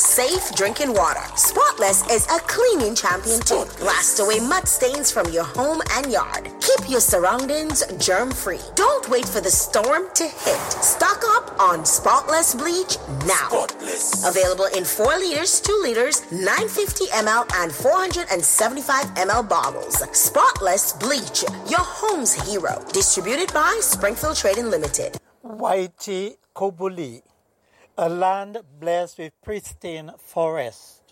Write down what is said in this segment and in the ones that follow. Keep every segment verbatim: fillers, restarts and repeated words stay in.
safe drinking water. Spotless is a cleaning champion too. Blast away mud stains from your home and yard. Keep your surroundings germ-free. Don't wait for the storm to hit. Stock up on Spotless bleach now. Spotless. Available in four liters, two liters, nine hundred fifty milliliters, and four hundred seventy-five milliliter bottles. Spotless bleach, your home's hero. Distributed by Springfield Trading Limited. Waiti Kobuli, a land blessed with pristine forests,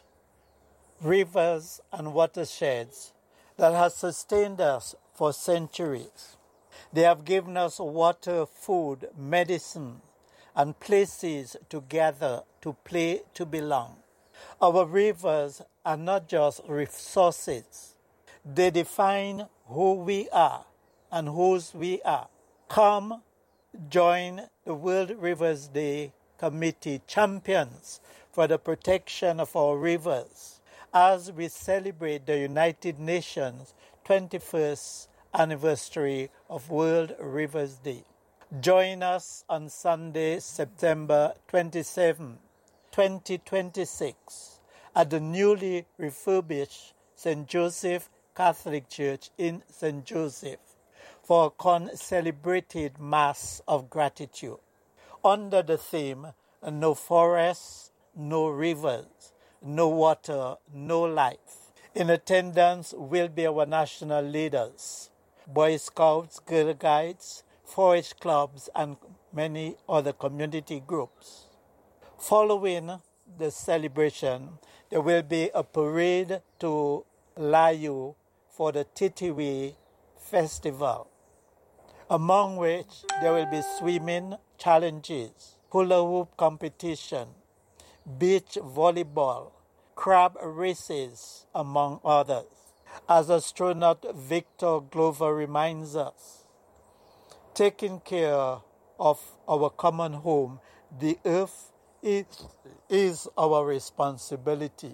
rivers, and watersheds that has sustained us for centuries. They have given us water, food, medicine, and places to gather, to play, to belong. Our rivers are not just resources. They define who we are and whose we are. Come, join the World Rivers Day Committee champions for the protection of our rivers as we celebrate the United Nations twenty-first anniversary of World Rivers Day. Join us on Sunday, September twenty-seventh, twenty twenty-six at the newly refurbished Saint Joseph Catholic Church in Saint Joseph for a con-celebrated Mass of Gratitude under the theme, No Forests, No Rivers, No Water, No Life. In attendance will be our national leaders, Boy Scouts, Girl Guides, forest clubs, and many other community groups. Following the celebration, there will be a parade to Layu for the Titiwi Festival, among which there will be swimming challenges, hula hoop competition, beach volleyball, crab races, among others. As astronaut Victor Glover reminds us, taking care of our common home, the earth, is, is our responsibility.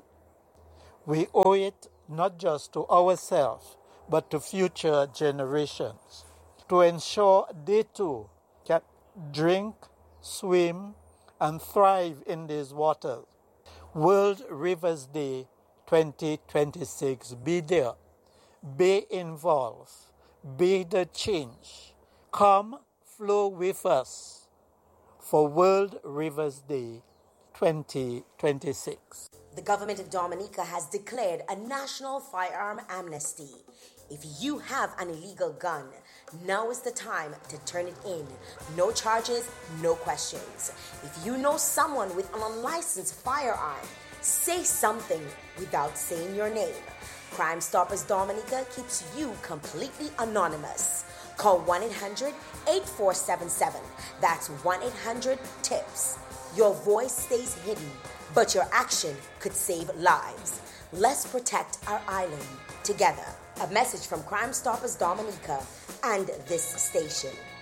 We owe it not just to ourselves, but to future generations, to ensure they too can drink, swim, and thrive in these waters. World Rivers Day twenty twenty-six. Be there. Be involved. Be the change. Come, flow with us for World Rivers Day twenty twenty-six. The government of Dominica has declared a national firearm amnesty. If you have an illegal gun, now is the time to turn it in. No charges, no questions. If you know someone with an unlicensed firearm, say something without saying your name. Crime Stoppers Dominica keeps you completely anonymous. Call one eight hundred eight four seven seven. That's one eight hundred TIPS. Your voice stays hidden, but your action could save lives. Let's protect our island together. A message from Crime Stoppers Dominica and this station.